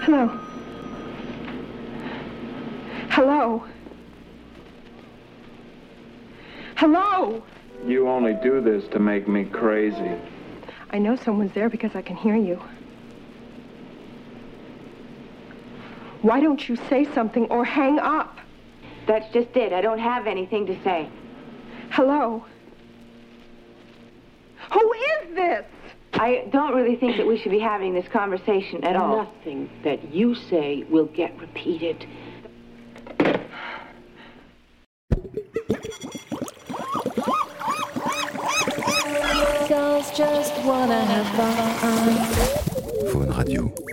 Hello. Hello. Hello. You only do this to make me crazy. I know someone's there because I can hear you. Why don't you say something or hang up? That's just it. I don't have anything to say. Hello. Who is this? I don't really think that we should be having this conversation at all. Nothing that you say will get repeated. Girls just wanna have fun. Faune Radio.